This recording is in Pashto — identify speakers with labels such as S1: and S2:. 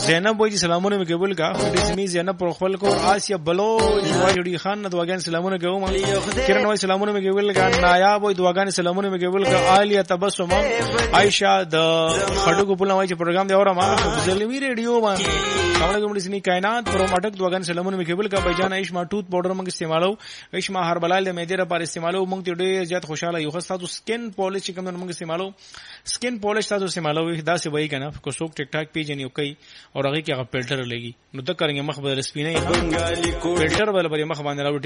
S1: زینب وایي سلامونه مې قبول کا د سیمې زینب پر خپل کور آسیا بلوچ وایي خان نه دواګان سلامونه کوم کرن وایي سلامونه مې قبول کا نایاب وایي دواګان سلامونه مې قبول کا عالیه تبسم عائشہ د خډو په لوي چې پروګرام دی اورم زلمی ریډیو باندې خبره کوم دي کائنات پر مټک دواګان سلامونه مې قبول کا بجان عائشہ ټوت پاوډر موږ استعمالو عائشہ هربلال د مېدره پر استعمالو موږ ته ډېر زیات خوشاله یو خاصه سکن پالیش چې کوم موږ استعمالو سکن پالیش تاسو استعمالو دا څه وایي کنه کو څوک ټیک ټاک پیجن یو کوي او هغه کې هغه فلټر لګي نو د کارنګ مخ به سپینې فلټر بل پر مخ باندې راوړي